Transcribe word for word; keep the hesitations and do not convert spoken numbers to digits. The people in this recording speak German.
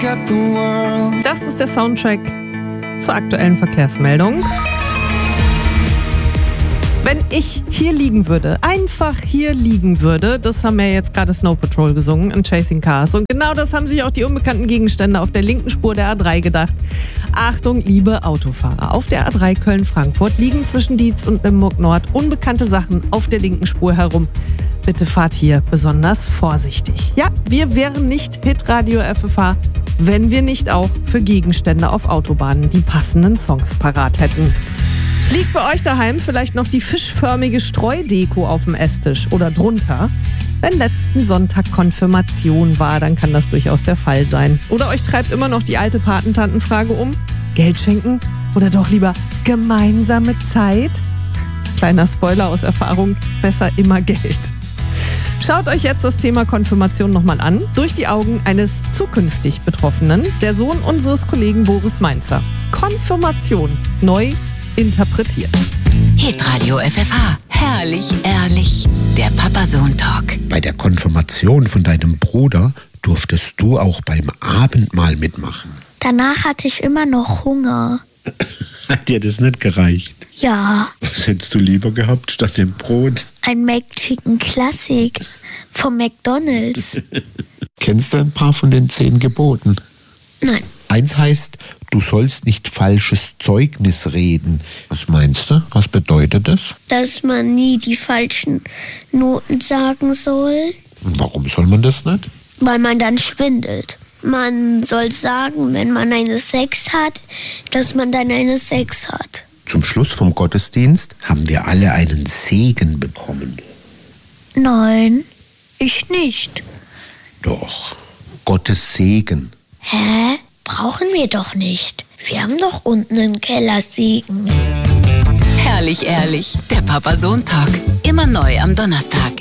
Das ist der Soundtrack zur aktuellen Verkehrsmeldung. Wenn ich hier liegen würde, einfach hier liegen würde, das haben ja jetzt gerade Snow Patrol gesungen in Chasing Cars. Und genau das haben sich auch die unbekannten Gegenstände auf der linken Spur der A drei gedacht. Achtung, liebe Autofahrer, auf der A drei Köln-Frankfurt liegen zwischen Dietz und Limburg Nord unbekannte Sachen auf der linken Spur herum. Bitte fahrt hier besonders vorsichtig. Ja, wir wären nicht Hitradio F F H, wenn wir nicht auch für Gegenstände auf Autobahnen die passenden Songs parat hätten. Liegt bei euch daheim vielleicht noch die fischförmige Streudeko auf dem Esstisch oder drunter? Wenn letzten Sonntag Konfirmation war, dann kann das durchaus der Fall sein. Oder euch treibt immer noch die alte Patentantenfrage um? Geld schenken oder doch lieber gemeinsame Zeit? Kleiner Spoiler aus Erfahrung, besser immer Geld. Schaut euch jetzt das Thema Konfirmation nochmal an, durch die Augen eines zukünftig Betroffenen, der Sohn unseres Kollegen Boris Mainzer. Konfirmation, neu interpretiert. Hitradio F F H. Herrlich, ehrlich. Der Papa-Sohn-Talk. Bei der Konfirmation von deinem Bruder durftest du auch beim Abendmahl mitmachen. Danach hatte ich immer noch Hunger. Hat dir das nicht gereicht? Ja. Was hättest du lieber gehabt statt dem Brot? Ein McChicken Classic vom McDonald's. Kennst du ein paar von den zehn Geboten? Nein. Eins heißt, du sollst nicht falsches Zeugnis reden. Was meinst du? Was bedeutet das? Dass man nie die falschen Noten sagen soll. Warum soll man das nicht? Weil man dann schwindelt. Man soll sagen, wenn man eine sechs hat, dass man dann eine sechs hat. Zum Schluss vom Gottesdienst haben wir alle einen Segen bekommen. Nein, ich nicht. Doch, Gottes Segen. Hä? Brauchen wir doch nicht. Wir haben doch unten einen Keller Segen. Herrlich, ehrlich. Der Papa-Sohn-Talk. Immer neu am Donnerstag.